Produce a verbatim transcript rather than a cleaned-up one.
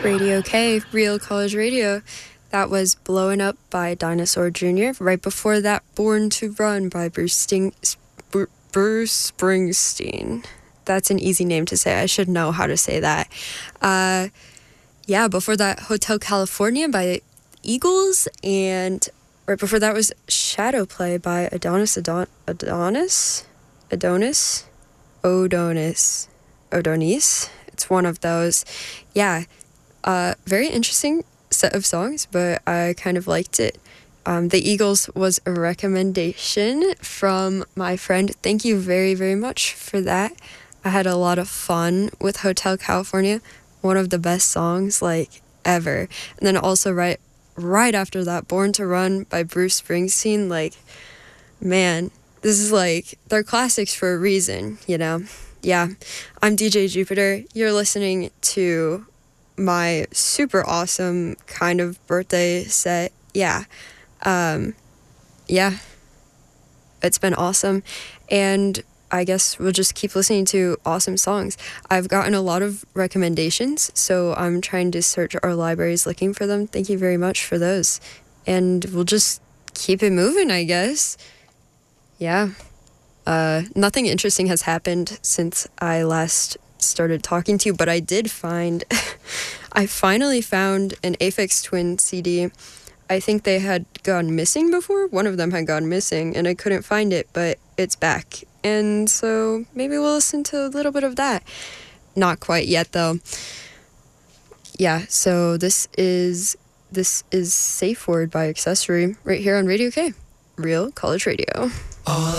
Radio K, Real College Radio. That was Blowing Up by Dinosaur Junior Right before that, Born to Run by Bruce, Sting, Bruce Springsteen. That's an easy name to say. I should know how to say that. Uh, yeah, before that, Hotel California by Eagles. And right before that was Shadow Play by Adonis, Adon- Adonis? Adonis? Odonis. Odonis? It's one of those. Yeah, uh, very interesting set of songs, but I kind of liked it. Um, the Eagles was a recommendation from my friend. Thank you very, very much for that. I had a lot of fun with Hotel California, one of the best songs like ever. And then also right right after that, Born to Run by Bruce Springsteen. Like, man, this is like, they're classics for a reason, you know? Yeah, I'm D J Jupiter. You're listening to my super awesome kind of birthday set. Yeah. Um, yeah. It's been awesome. And I guess we'll just keep listening to awesome songs. I've gotten a lot of recommendations, so I'm trying to search our libraries looking for them. Thank you very much for those. And we'll just keep it moving, I guess. Yeah. Uh, nothing interesting has happened since I last started talking to you, but I did find, I finally found an Aphex Twin C D. I think they had gone missing before. One of them had gone missing, and I couldn't find it, but it's back. And so maybe we'll listen to a little bit of that. Not quite yet, though. Yeah, so this is, this is Safe Word by Accessory right here on Radio K, Real College Radio. All